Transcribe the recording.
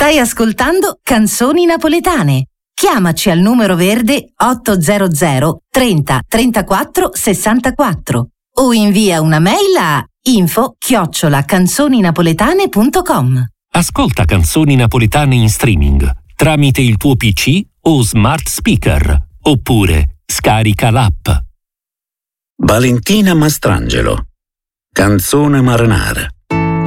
Stai ascoltando Canzoni Napoletane. Chiamaci al numero verde 800 30 34 64 o invia una mail a info@canzoninapoletane.com. Ascolta Canzoni Napoletane in streaming tramite il tuo PC o smart speaker, oppure scarica l'app. Valentina Mastrangelo. Canzone marinara.